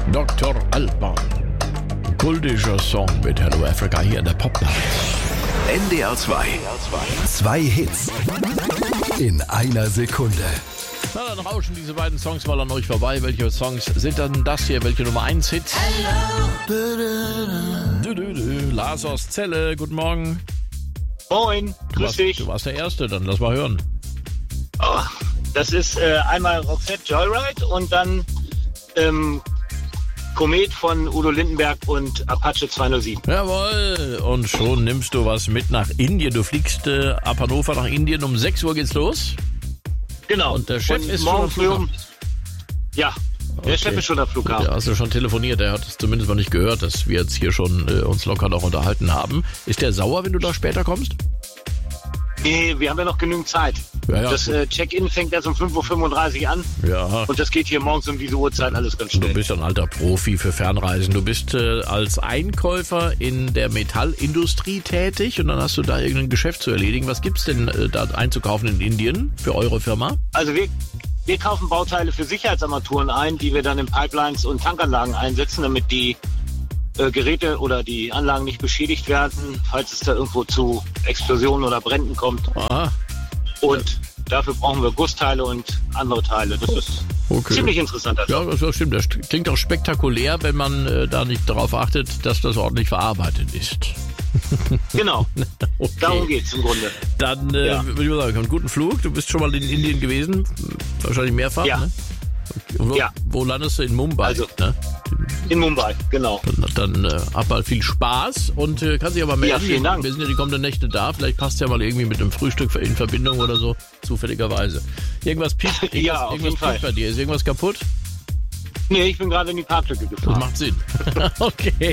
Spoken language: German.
Dr. Alban. Kultischer Song mit Hello Africa hier in der Pop-Nacht. NDR 2. Zwei Hits in einer Sekunde. Na, dann rauschen diese beiden Songs mal an euch vorbei. Welche Songs sind dann das hier? Welche Nummer 1 Hit? Lars aus Celle, guten Morgen. Moin, grüß dich. Du warst der Erste, dann lass mal hören. Oh, das ist einmal Roxette Joyride und dann Komet von Udo Lindenberg und Apache 207. Jawohl, und schon nimmst du was mit nach Indien. Du fliegst ab Hannover nach Indien, um 6 Uhr geht's los. Genau. Und der Chef ist morgen schon am Flughafen. Ja, der Chef ist schon am Flughafen. Ja, hast du schon telefoniert, der hat es zumindest mal nicht gehört, dass wir jetzt hier schon uns locker noch unterhalten haben. Ist der sauer, wenn du da später kommst? Nee, wir haben ja noch genügend Zeit. Ja, das Check-in fängt erst um 5.35 Uhr an. Ja. Und das geht hier morgens um diese Uhrzeit alles ganz schnell. Du bist ein alter Profi für Fernreisen. Du bist als Einkäufer in der Metallindustrie tätig und dann hast du da irgendein Geschäft zu erledigen. Was gibt's denn da einzukaufen in Indien für eure Firma? Also wir kaufen Bauteile für Sicherheitsarmaturen ein, die wir dann in Pipelines und Tankanlagen einsetzen, damit die Geräte oder die Anlagen nicht beschädigt werden, falls es da irgendwo zu Explosionen oder Bränden kommt. Aha. Und dafür brauchen wir Gussteile und andere Teile. Das ist ziemlich interessant. Ja, das stimmt. Das klingt auch spektakulär, wenn man da nicht darauf achtet, dass das ordentlich verarbeitet ist. Genau, okay. Darum geht's im Grunde. Dann würde ich mal sagen, einen guten Flug. Du bist schon mal in Indien gewesen, wahrscheinlich mehrfach, ja. Ne? Wo landest du? In Mumbai? Also, ne? In Mumbai, genau. Dann hab mal viel Spaß und kann sich aber melden. Ja, vielen Dank. Wir sind ja die kommenden Nächte da. Vielleicht passt ja mal irgendwie mit einem Frühstück in Verbindung oder so, zufälligerweise. Irgendwas piept, Ja, auf jeden Fall. bei dir. Ist irgendwas kaputt? Nee, ich bin gerade in die Parklücke gefahren. Das macht Sinn. Okay.